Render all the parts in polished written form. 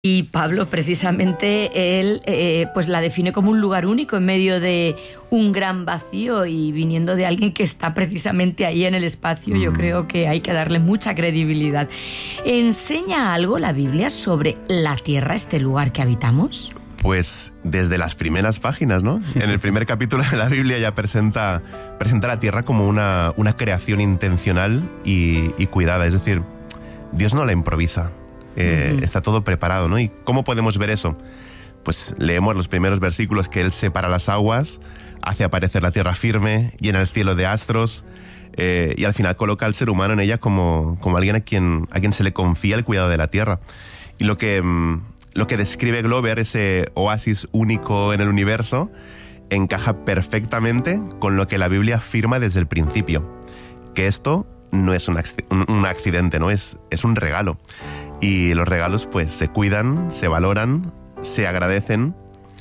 Y Pablo, precisamente, él pues la define como un lugar único en medio de un gran vacío, y viniendo de alguien que está precisamente ahí en el espacio, yo creo que hay que darle mucha credibilidad. ¿Enseña algo la Biblia sobre la Tierra, este lugar que habitamos? Pues desde las primeras páginas, ¿no? En el primer capítulo de la Biblia ya presenta la Tierra como una creación intencional y cuidada. Es decir, Dios no la improvisa. Está todo preparado, ¿no? ¿Y cómo podemos ver eso? Pues leemos los primeros versículos que Él separa las aguas, hace aparecer la tierra firme, llena el cielo de astros, y al final coloca al ser humano en ella como alguien a quien se le confía el cuidado de la tierra. Y lo que describe Glover, ese oasis único en el universo, encaja perfectamente con lo que la Biblia afirma desde el principio, que esto no es un accidente, ¿no? Es un regalo. Y los regalos pues se cuidan, se valoran, se agradecen.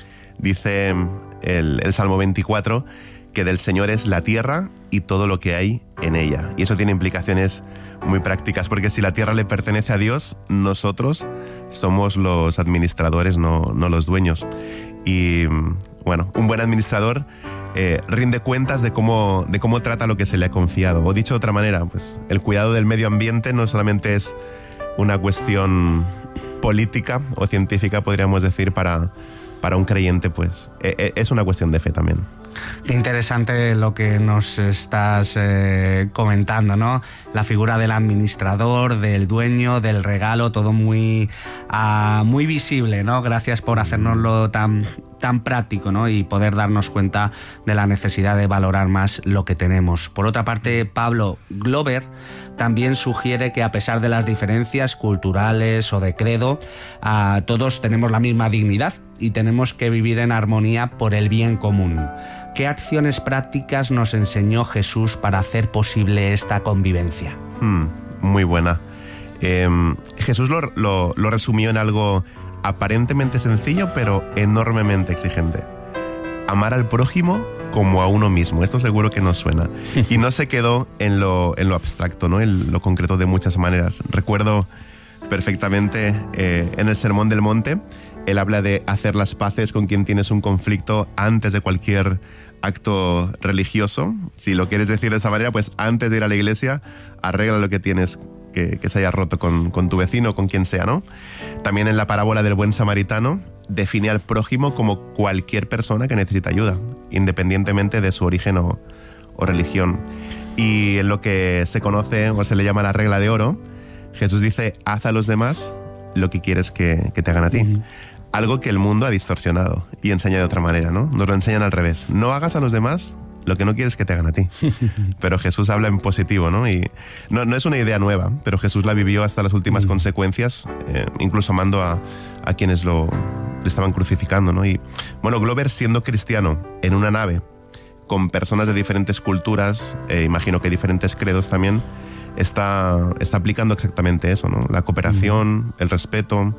Dice el Salmo 24 que del Señor es la tierra y todo lo que hay en ella. Y eso tiene implicaciones muy prácticas, porque si la tierra le pertenece a Dios, nosotros somos los administradores, no los dueños. Y bueno, un buen administrador rinde cuentas de cómo trata lo que se le ha confiado. O dicho de otra manera, pues el cuidado del medio ambiente no solamente es una cuestión política o científica, podríamos decir, para un creyente, pues es una cuestión de fe también. Qué interesante lo que nos estás comentando, ¿no? La figura del administrador, del dueño, del regalo, todo muy visible, ¿no? Gracias por hacérnoslo tan práctico, ¿no? Y poder darnos cuenta de la necesidad de valorar más lo que tenemos. Por otra parte, Pablo, Glover también sugiere que a pesar de las diferencias culturales o de credo, todos tenemos la misma dignidad y tenemos que vivir en armonía por el bien común. ¿Qué acciones prácticas nos enseñó Jesús para hacer posible esta convivencia? Muy buena. Jesús lo resumió en algo aparentemente sencillo, pero enormemente exigente. Amar al prójimo como a uno mismo. Esto seguro que nos suena. Y no se quedó en lo abstracto, ¿no? En lo concreto de muchas maneras. Recuerdo perfectamente en el Sermón del Monte, él habla de hacer las paces con quien tienes un conflicto antes de cualquier acto religioso. Si lo quieres decir de esa manera, pues antes de ir a la iglesia, arregla lo que tienes que se haya roto con tu vecino, con quien sea, ¿no? También en la parábola del buen samaritano, define al prójimo como cualquier persona que necesita ayuda, independientemente de su origen o religión. Y en lo que se conoce o se le llama la regla de oro, Jesús dice: haz a los demás lo que quieres que te hagan a ti. Algo que el mundo ha distorsionado y enseña de otra manera, ¿no? Nos lo enseñan al revés. No hagas a los demás lo que no quieres que te hagan a ti. Pero Jesús habla en positivo, ¿no? Y no es una idea nueva, pero Jesús la vivió hasta las últimas consecuencias, incluso amando a quienes le estaban crucificando, ¿no? Y bueno, Glover, siendo cristiano en una nave con personas de diferentes culturas, imagino que diferentes credos también, está aplicando exactamente eso, ¿no? La cooperación, el respeto,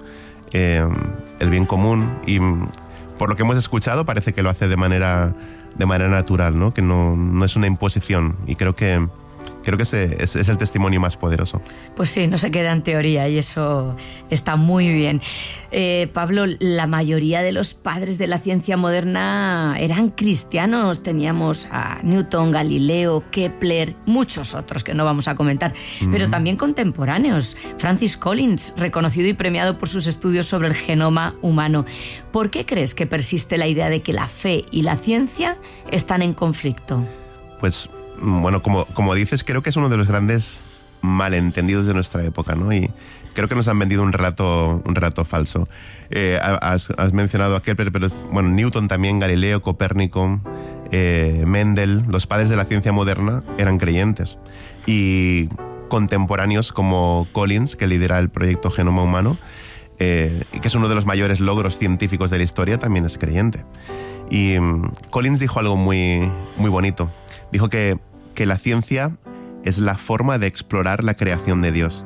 el bien común. Y por lo que hemos escuchado parece que lo hace de manera natural, ¿no? Que no es una imposición, y creo que ese es el testimonio más poderoso. Pues sí, no se queda en teoría, y eso está muy bien. Pablo, la mayoría de los padres de la ciencia moderna eran cristianos. Teníamos a Newton, Galileo, Kepler, muchos otros que no vamos a comentar, pero también contemporáneos. Francis Collins, reconocido y premiado por sus estudios sobre el genoma humano. ¿Por qué crees que persiste la idea de que la fe y la ciencia están en conflicto? Pues bueno, como dices, creo que es uno de los grandes malentendidos de nuestra época, ¿no? Y creo que nos han vendido un relato falso. Has mencionado a Kepler, pero bueno, Newton también, Galileo, Copérnico, Mendel, los padres de la ciencia moderna eran creyentes. Y contemporáneos como Collins, que lidera el proyecto Genoma Humano, que es uno de los mayores logros científicos de la historia, también es creyente. Y Collins dijo algo muy, muy bonito. Dijo que la ciencia es la forma de explorar la creación de Dios.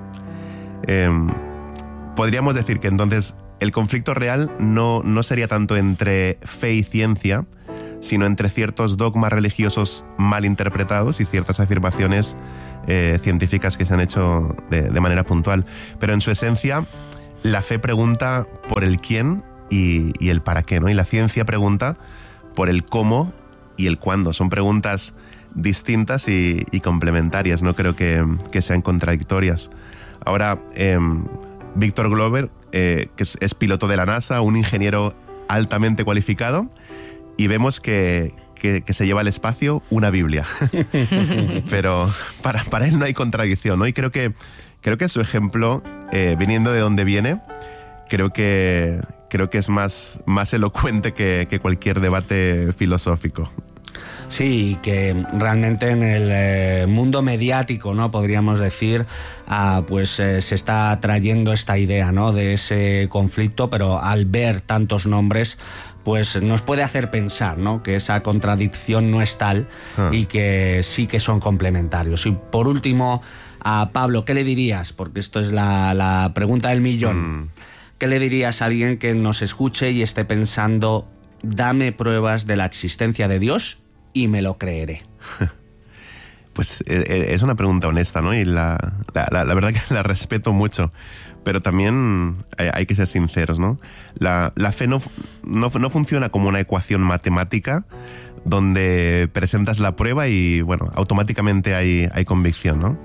Podríamos decir que entonces el conflicto real no sería tanto entre fe y ciencia, sino entre ciertos dogmas religiosos mal interpretados y ciertas afirmaciones científicas que se han hecho de manera puntual. Pero en su esencia, la fe pregunta por el quién y el para qué, ¿no? Y la ciencia pregunta por el cómo y el cuándo. Son preguntas distintas y complementarias, no creo que sean contradictorias. Ahora, Victor Glover, que es piloto de la NASA, un ingeniero altamente cualificado, y vemos que se lleva al espacio una Biblia. Pero para él no hay contradicción, ¿no? Y creo que su ejemplo, viniendo de donde viene, creo que es más elocuente que cualquier debate filosófico. Sí, que realmente en el mundo mediático, ¿no? Podríamos decir, pues se está trayendo esta idea, ¿no? De ese conflicto, pero al ver tantos nombres, pues nos puede hacer pensar, ¿no? Que esa contradicción no es tal y que sí que son complementarios. Y por último, a Pablo, ¿qué le dirías? Porque esto es la pregunta del millón. ¿Qué le dirías a alguien que nos escuche y esté pensando, dame pruebas de la existencia de Dios y me lo creeré? Pues es una pregunta honesta, ¿no? Y la verdad que la respeto mucho, pero también hay que ser sinceros, ¿no? La fe no funciona como una ecuación matemática donde presentas la prueba y, bueno, automáticamente hay convicción, ¿no?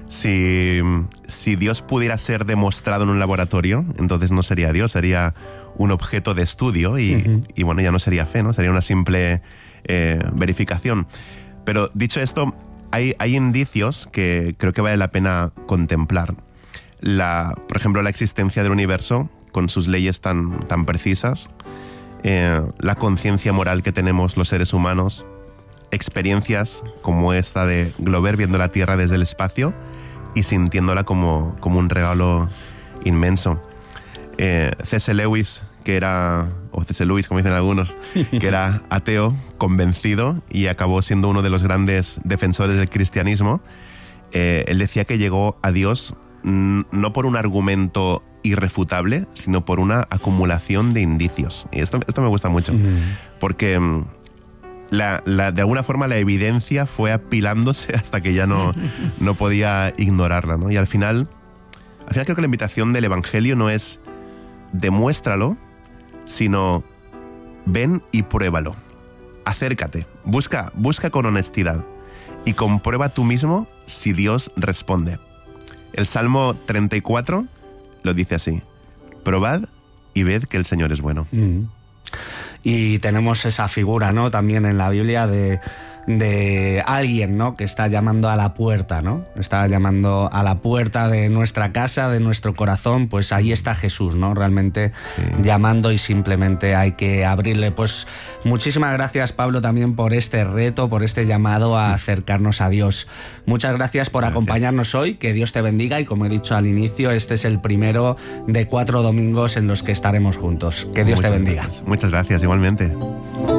Si Dios pudiera ser demostrado en un laboratorio, entonces no sería Dios, sería un objeto de estudio y bueno, ya no sería fe, ¿no? Sería una simple verificación. Pero dicho esto, hay indicios que creo que vale la pena contemplar. Por ejemplo, la existencia del universo con sus leyes tan precisas, la conciencia moral que tenemos los seres humanos, experiencias como esta de Glover viendo la Tierra desde el espacio y sintiéndola como un regalo inmenso. C.S. Lewis, o C.S. Lewis, como dicen algunos, que era ateo convencido y acabó siendo uno de los grandes defensores del cristianismo, él decía que llegó a Dios no por un argumento irrefutable, sino por una acumulación de indicios. Y esto me gusta mucho, porque de alguna forma la evidencia fue apilándose hasta que ya no podía ignorarla, ¿no? Y al final creo que la invitación del Evangelio no es demuéstralo, sino ven y pruébalo. Acércate, busca con honestidad y comprueba tú mismo si Dios responde. El Salmo 34 lo dice así: probad y ved que el Señor es bueno. Y tenemos esa figura, ¿no? También en la Biblia de alguien, ¿no? Que está llamando a la puerta, ¿no? Está llamando a la puerta de nuestra casa, de nuestro corazón. Pues ahí está Jesús, ¿no? Realmente llamando, y simplemente hay que abrirle. Pues muchísimas gracias, Pablo, también por este reto, por este llamado a acercarnos a Dios. Muchas gracias por acompañarnos hoy. Que Dios te bendiga, y como he dicho al inicio, este es el primero de 4 domingos en los que estaremos juntos. Que Dios te bendiga. Muchas gracias, igualmente.